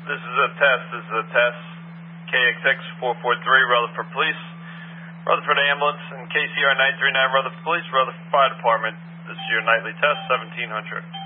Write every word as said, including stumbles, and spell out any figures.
This is a test. This is a test. K X X four four three, Rutherford Police. Rutherford Ambulance and K C R nine three nine, Rutherford Police, Rutherford Fire Department. This is your nightly test, seventeen hundred.